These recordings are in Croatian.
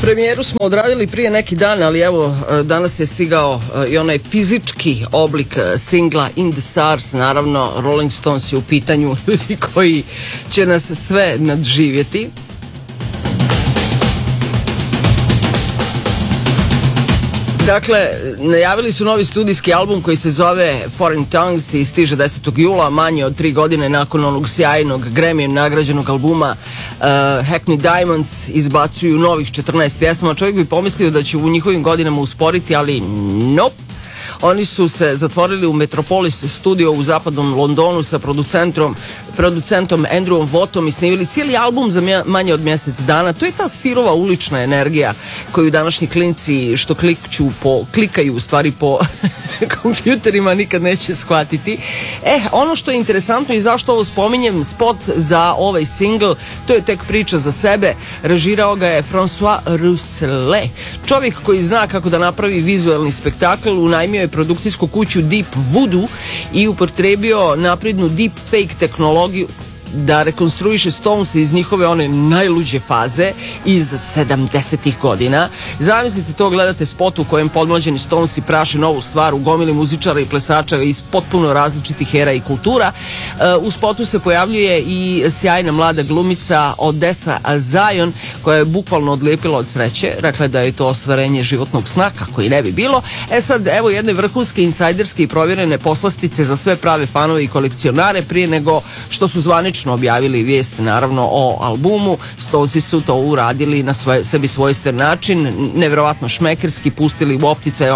Premijeru smo odradili prije neki dan, ali evo danas je stigao i onaj fizički oblik singla In the Stars. Naravno, Rolling Stones je u pitanju, ljudi koji će nas sve nadživjeti. Dakle, najavili su novi studijski album koji se zove Foreign Tongues i stiže 10. jula, manje od 3 godine nakon onog sjajnog Grammy nagrađenog albuma Hackney Diamonds. Izbacuju novih 14 pjesama. Čovjek bi pomislio da će u njihovim godinama usporiti, ali nope. Oni su se zatvorili u Metropolis studio u zapadnom Londonu sa producentom Andrewom Wattom i snimili cijeli album za manje od mjesec dana. To je ta sirova ulična energija koju današnji klinci što klikaju u stvari po kompjuterima nikad neće shvatiti. Ono što je interesantno i zašto ovo spominjem, spot za ovaj single, to je tek priča za sebe. Režirao ga je François Rousselet, čovjek koji zna kako da napravi vizualni spektakl. Unajmio je produkcijsku kuću Deep Voodoo i upotrebio naprednu deep fake tehnologiju da rekonstruiše Stones iz njihove one najluđe faze iz 70-ih godina. Zamislite to, gledate spot u kojem podmlađeni Stonesi praše novu stvar u gomili muzičara i plesača iz potpuno različitih era i kultura. U spotu se pojavljuje i sjajna mlada glumica Odessa Zion, koja je bukvalno odlijepila od sreće. Rekla da je to ostvarenje životnog sna, kako i ne bi bilo. Sad, evo jedne vrhunske insajderske i provjerene poslastice za sve prave fanove i kolekcionare. Prije nego što su zvanično objavili vijest naravno o albumu, Stonesi su to uradili na sebi svojstven način, nevjerovatno šmekerski, pustili u opticaj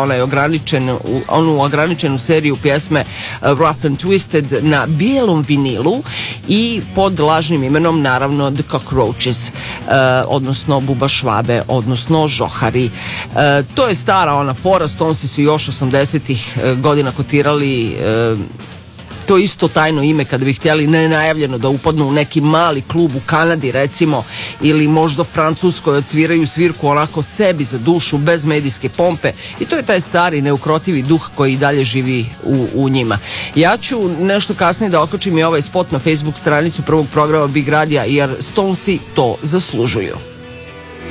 onu ograničenu seriju pjesme Rough and Twisted na bijelom vinilu i pod lažnim imenom naravno The Cockroaches, odnosno Buba Švabe, odnosno Žohari. To je stara ona fora. Stonesi su još 80-ih godina kotirali to isto tajno ime kada bi htjeli nenajavljeno da upadnu u neki mali klub u Kanadi recimo, ili možda Francuskoj, odsviraju svirku onako sebi za dušu, bez medijske pompe, i to je taj stari neukrotivi duh koji i dalje živi u njima. Ja ću nešto kasnije da okačim i ovaj spot na Facebook stranicu prvog programa Big Radija, jer Stonesi to zaslužuju.